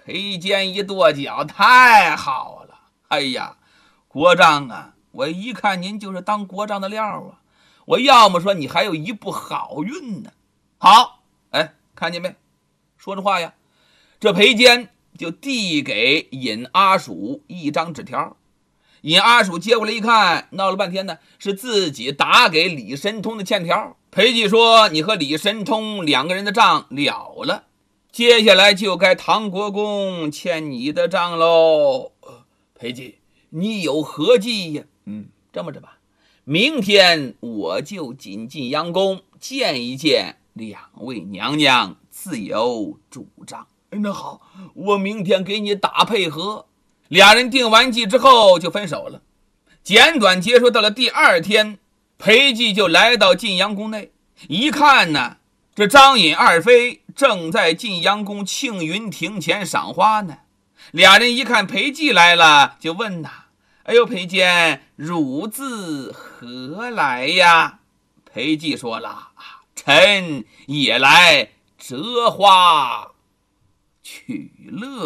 裴坚一跺脚，太好了！哎呀，国丈啊，我一看您就是当国丈的料啊！我要么说你还有一步好运呢。好，哎，看见没？说着话呀，这裴坚就递给尹阿鼠一张纸条。尹阿鼠接过来一看，闹了半天呢，是自己打给李神通的欠条。裴寂说：“你和李神通两个人的账了了，接下来就该唐国公欠你的账喽。裴寂，你有何计呀？这么着吧，明天我就进晋阳宫见一见两位娘娘，自有主张。那好，我明天给你打配合。”俩人定完计之后就分手了。简短结束到了第二天，裴寂就来到晋阳宫内，一看呢，这张尹二妃正在晋阳宫庆云亭前赏花呢。俩人一看裴寂来了，就问呐：“哎呦，裴坚，汝自何来呀？”裴寂说了：“臣也来折花取乐。”